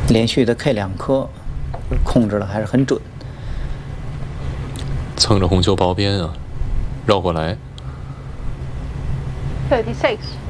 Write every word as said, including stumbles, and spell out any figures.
连续的 K 两颗，控制的还是很准。 蹭着红球薄边啊，绕过来。 thirty-six